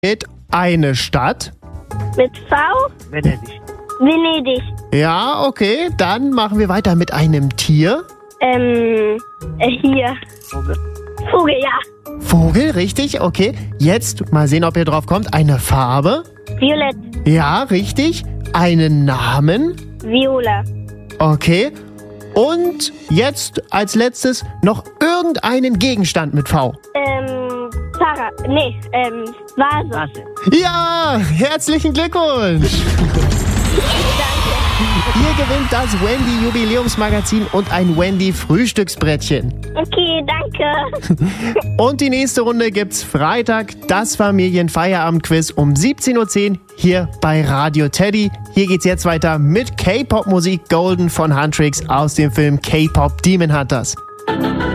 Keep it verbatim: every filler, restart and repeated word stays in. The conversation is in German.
Mit eine Stadt. Mit V? Venedig. Venedig. Ja, okay. Dann machen wir weiter mit einem Tier. Ähm, äh, hier. Vogel. Vogel, ja. Vogel, richtig, okay. Jetzt mal sehen, ob ihr drauf kommt. Eine Farbe. Violett. Ja, richtig. Einen Namen. Viola. Okay. Und jetzt als letztes noch irgendeinen Gegenstand mit V. Ähm, Sarah. Nee, ähm, Vase. Vase. Ja, herzlichen Glückwunsch. Ihr gewinnt das Wendy Jubiläumsmagazin und ein Wendy Frühstücksbrettchen. Okay, danke. Und die nächste Runde gibt's Freitag, das Familienfeierabendquiz um siebzehn Uhr zehn hier bei Radio Teddy. Hier geht's jetzt weiter mit K-Pop-Musik Golden von Huntrix aus dem Film K-Pop Demon Hunters.